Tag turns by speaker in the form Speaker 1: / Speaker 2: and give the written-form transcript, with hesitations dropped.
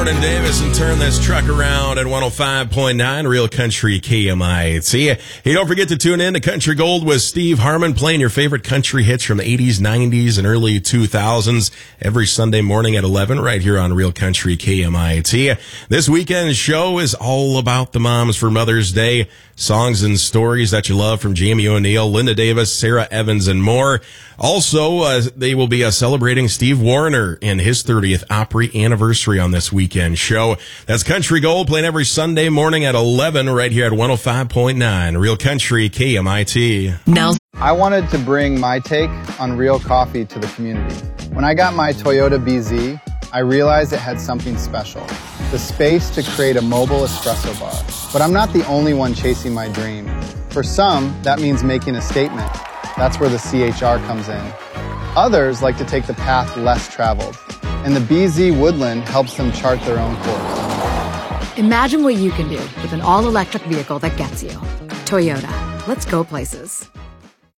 Speaker 1: Jordan Davis and turn this truck around at 105.9 Real Country KMIT. Hey, don't forget to tune in to Country Gold with Steve Harmon, playing your favorite country hits from the 80s, 90s, and early 2000s every Sunday morning at 11 right here on Real Country KMIT. This weekend's show is all about the moms for Mother's Day. Songs and stories that you love from Jamie O'Neill, Linda Davis, Sarah Evans, and more. Also, they will be celebrating Steve Wariner and his 30th Opry anniversary on this weekend show. That's Country Gold, playing every Sunday morning at 11 right here at 105.9 Real Country KMIT.
Speaker 2: Now,
Speaker 3: I wanted to bring my take on real coffee to the community. When I got my Toyota BZ, I realized it had something special, the space to create a mobile espresso bar. But I'm not the only one chasing my dream. For some, that means making a statement. That's where the CHR comes in. Others like to take the path less traveled, and the BZ Woodland helps them chart their own course.
Speaker 2: imagine what you can do with an all-electric vehicle that gets you. Toyota. Let's go places.